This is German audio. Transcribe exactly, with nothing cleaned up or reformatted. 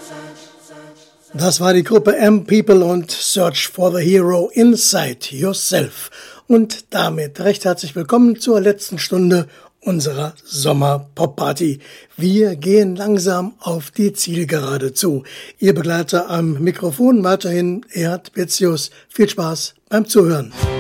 Das war die Gruppe M-People und Search for the Hero Inside Yourself. Und damit recht herzlich willkommen zur letzten Stunde unserer Sommer-Pop-Party. Wir gehen langsam auf die Zielgerade zu. Ihr Begleiter am Mikrofon weiterhin Erhard Petzius. Viel Spaß beim Zuhören.